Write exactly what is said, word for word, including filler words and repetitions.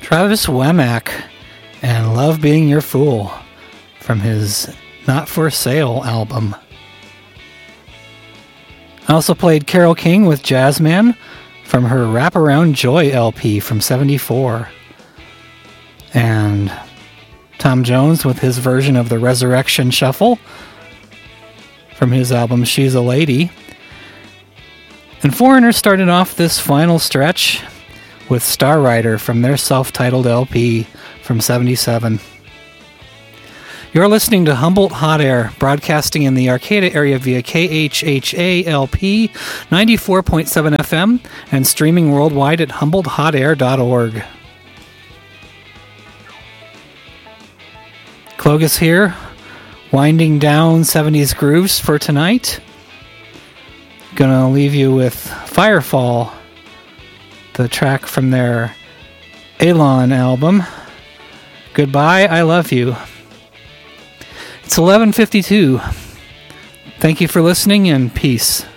Travis Womack and Love Being Your Fool from his Not For Sale album. I also played Carole King with Jazzman from her Wraparound Joy L P from seventy-four. And Tom Jones with his version of the Resurrection Shuffle from his album She's a Lady. And Foreigner started off this final stretch with Star Rider from their self-titled L P from seventy-seven. You're listening to Humboldt Hot Air, broadcasting in the Arcata area via K H H A L P ninety-four point seven F M and streaming worldwide at humboldt hot air dot org. Clogus here, winding down seventies grooves for tonight. Gonna leave you with Firefall, the track from their Elon album. Goodbye, I love you. It's eleven fifty-two. Thank you for listening and peace.